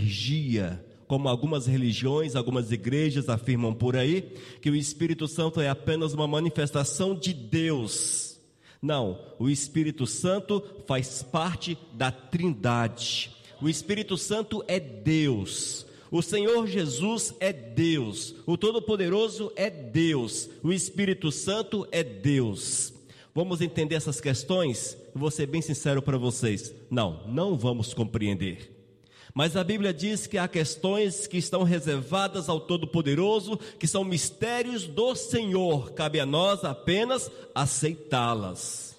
energia, como algumas religiões, algumas igrejas afirmam por aí, que o Espírito Santo é apenas uma manifestação de Deus. Não, o Espírito Santo faz parte da Trindade. O Espírito Santo é Deus. O Senhor Jesus é Deus. O Todo-Poderoso é Deus. O Espírito Santo é Deus. Vamos entender essas questões? Eu vou ser bem sincero para vocês. Não vamos compreender. Mas a Bíblia diz que há questões que estão reservadas ao Todo-Poderoso, que são mistérios do Senhor. Cabe a nós apenas aceitá-las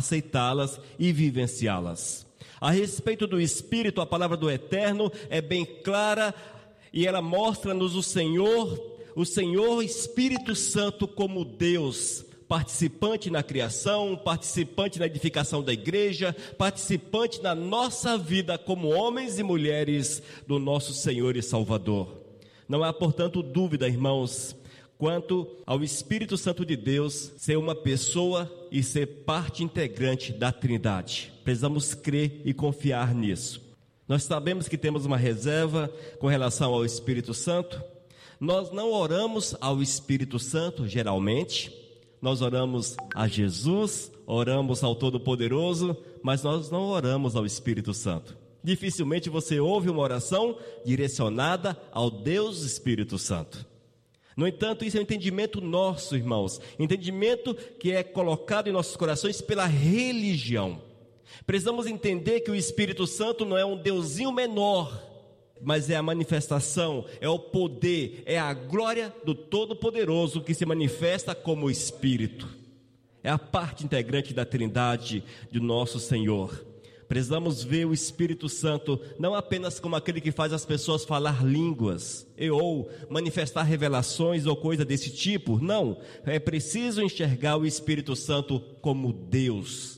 e vivenciá-las. A respeito do Espírito, a palavra do Eterno é bem clara e ela mostra-nos o Senhor Espírito Santo como Deus, participante na criação, participante na edificação da igreja, participante na nossa vida como homens e mulheres do nosso Senhor e Salvador. Não há, portanto, dúvida, irmãos, quanto ao Espírito Santo de Deus ser uma pessoa e ser parte integrante da Trindade. Precisamos crer e confiar nisso. Nós sabemos que temos uma reserva com relação ao Espírito Santo. Nós não oramos ao Espírito Santo, geralmente. Nós oramos a Jesus, oramos ao Todo-Poderoso, mas nós não oramos ao Espírito Santo. Dificilmente você ouve uma oração direcionada ao Deus Espírito Santo. No entanto, isso é um entendimento nosso, irmãos, entendimento que é colocado em nossos corações pela religião. Precisamos entender que o Espírito Santo não é um deusinho menor, mas é a manifestação, é o poder, é a glória do Todo-Poderoso que se manifesta como Espírito. É a parte integrante da Trindade de nosso Senhor. Precisamos ver o Espírito Santo não apenas como aquele que faz as pessoas falar línguas, ou manifestar revelações ou coisa desse tipo. Não, é preciso enxergar o Espírito Santo como Deus,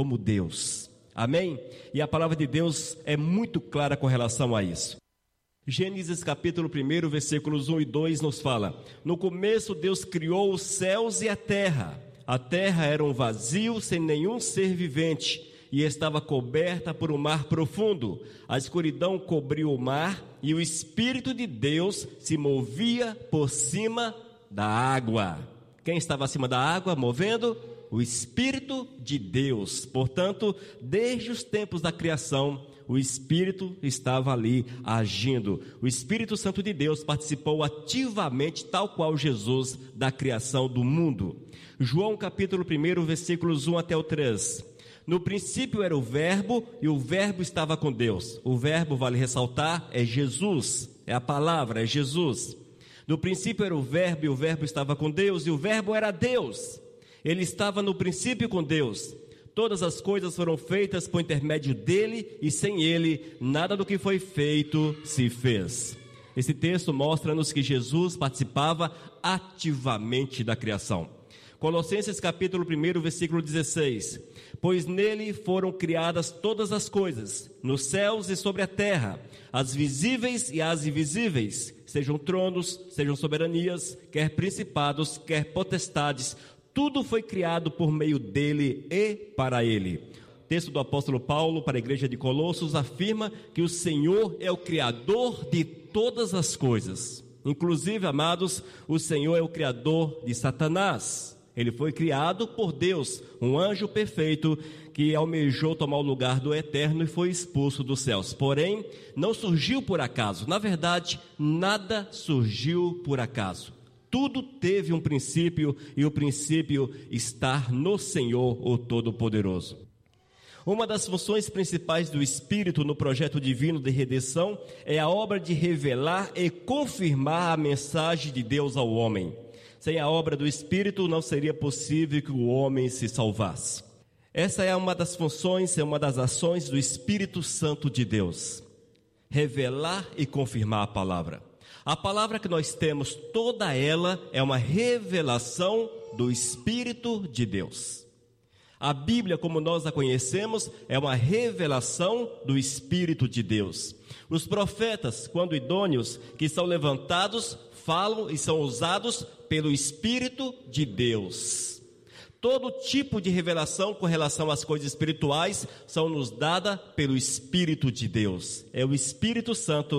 Amém? E a palavra de Deus é muito clara com relação a isso. Gênesis capítulo 1, versículos 1 e 2 nos fala: no começo Deus criou os céus e a terra. A terra era um vazio sem nenhum ser vivente e estava coberta por um mar profundo. A escuridão cobriu o mar e o Espírito de Deus se movia por cima da água. Quem estava acima da água movendo? O Espírito de Deus. Portanto, desde os tempos da criação, o Espírito estava ali agindo. O Espírito Santo de Deus participou ativamente, tal qual Jesus, da criação do mundo. João capítulo 1, versículos 1 até o 3. No princípio era o Verbo, e o Verbo estava com Deus. O Verbo, vale ressaltar, é Jesus, é a palavra, é Jesus. No princípio era o Verbo, e o Verbo estava com Deus, e o Verbo era Deus. Ele estava no princípio com Deus. Todas as coisas foram feitas por intermédio dele, e sem ele, nada do que foi feito se fez. Esse texto mostra-nos que Jesus participava ativamente da criação. Colossenses capítulo 1, versículo 16. Pois nele foram criadas todas as coisas, nos céus e sobre a terra, as visíveis e as invisíveis, sejam tronos, sejam soberanias, quer principados, quer potestades. Tudo foi criado por meio dele e para ele. O texto do apóstolo Paulo para a igreja de Colossos afirma que o Senhor é o Criador de todas as coisas. Inclusive, amados, o Senhor é o Criador de Satanás. Ele foi criado por Deus, um anjo perfeito que almejou tomar o lugar do Eterno e foi expulso dos céus. Porém, não surgiu por acaso. Na verdade, nada surgiu por acaso. Tudo teve um princípio, e o princípio está no Senhor, o Todo-Poderoso. Uma das funções principais do Espírito no projeto divino de redenção é a obra de revelar e confirmar a mensagem de Deus ao homem. Sem a obra do Espírito não seria possível que o homem se salvasse. Essa é uma das funções, é uma das ações do Espírito Santo de Deus. Revelar e confirmar a palavra. A palavra que nós temos, toda ela é uma revelação do Espírito de Deus. A Bíblia, como nós a conhecemos, é uma revelação do Espírito de Deus. Os profetas, quando idôneos, que são levantados, falam e são usados pelo Espírito de Deus. Todo tipo de revelação com relação às coisas espirituais são nos dada pelo Espírito de Deus. É o Espírito Santo